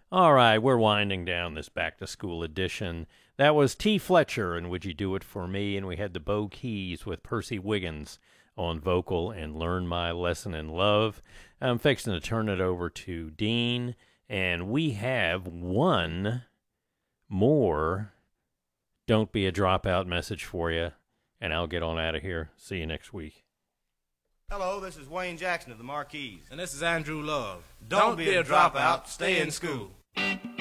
All right, we're winding down this back-to-school edition. That was T. Fletcher and Would You Do It For Me? And we had the Bo Keys with Percy Wiggins on vocal and Learn My Lesson in Love. I'm fixing to turn it over to Dean, and we have one more Don't Be a Dropout message for you, and I'll get on out of here. See you next week. Hello, this is Wayne Jackson of the Marquis. And this is Andrew Love. Don't be a dropout, stay in school.